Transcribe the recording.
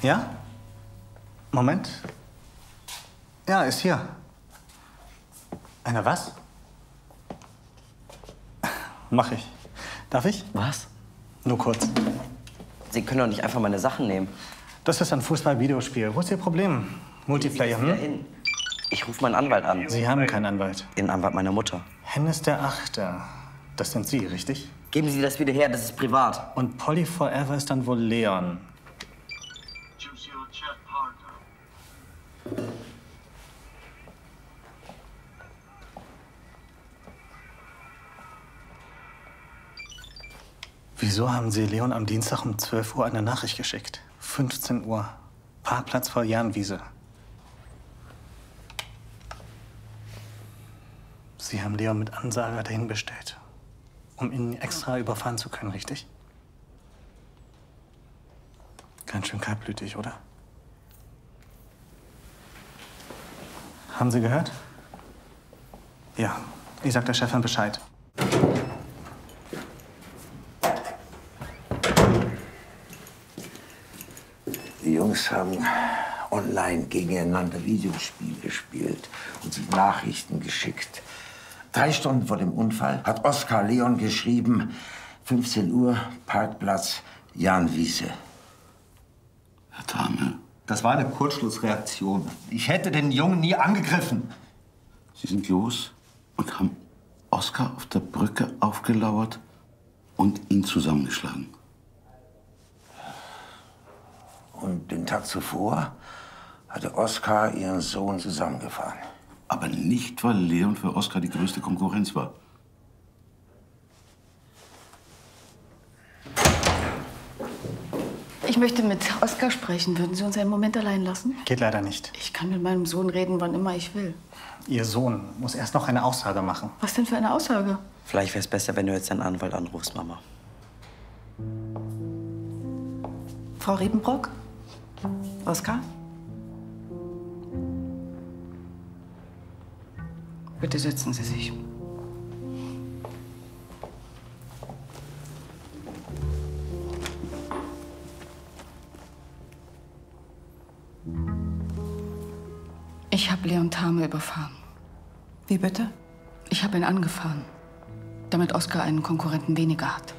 Ja? Moment. Ja, ist hier. Eine was? Mach ich. Darf ich? Was? Nur kurz. Sie können doch nicht einfach meine Sachen nehmen. Das ist ein Fußball-Videospiel. Wo ist Ihr Problem? Multiplayer, hm? Ich rufe meinen Anwalt an. Sie haben keinen Anwalt. Den Anwalt meiner Mutter. Hennes der Achte. Das sind Sie, richtig? Geben Sie das wieder her, das ist privat. Und Polly Forever ist dann wohl Leon. Wieso haben Sie Leon am Dienstag um 12 Uhr eine Nachricht geschickt? 15 Uhr. Parkplatz vor Jahnwiese. Sie haben Leon mit Ansage dahin bestellt, um ihn extra überfahren zu können, richtig? Ganz schön kaltblütig, oder? Haben Sie gehört? Ja, ich sag der Chefin Bescheid. Die Jungs haben online gegeneinander Videospiele gespielt und sich Nachrichten geschickt. 3 Stunden vor dem Unfall hat Oskar Leon geschrieben, 15 Uhr, Parkplatz, Jahnwiese. Herr Thame. Das war eine Kurzschlussreaktion. Ich hätte den Jungen nie angegriffen. Sie sind los und haben Oskar auf der Brücke aufgelauert und ihn zusammengeschlagen. Und den Tag zuvor hatte Oskar ihren Sohn zusammengefahren. Aber nicht, weil Leon für Oskar die größte Konkurrenz war. Ich möchte mit Oskar sprechen. Würden Sie uns einen Moment allein lassen? Geht leider nicht. Ich kann mit meinem Sohn reden, wann immer ich will. Ihr Sohn muss erst noch eine Aussage machen. Was denn für eine Aussage? Vielleicht wäre es besser, wenn du jetzt deinen Anwalt anrufst, Mama. Frau Riepenbrock? Oskar? Bitte setzen Sie sich. Ich habe Leon Thame überfahren. Wie bitte? Ich habe ihn angefahren, damit Oskar einen Konkurrenten weniger hat.